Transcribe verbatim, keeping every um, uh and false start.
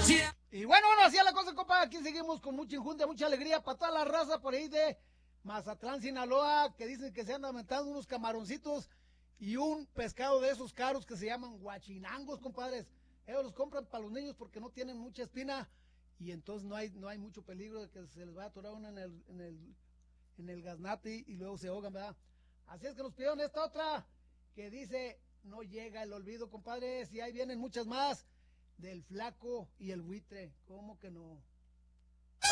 Y bueno, bueno, así es la cosa, compa. Aquí seguimos con mucha injundia, mucha alegría para toda la raza por ahí de Mazatlán, Sinaloa, que dicen que se andan aventando unos camaroncitos y un pescado de esos caros que se llaman guachinangos, compadres. Ellos los compran para los niños porque no tienen mucha espina y entonces no hay no hay mucho peligro de que se les vaya a atorar uno en el, en el, en el gaznate y luego se ahogan, ¿verdad? Así es que nos pidieron esta otra que dice, no llega el olvido, compadres, y ahí vienen muchas más del flaco y el buitre, ¿cómo que no?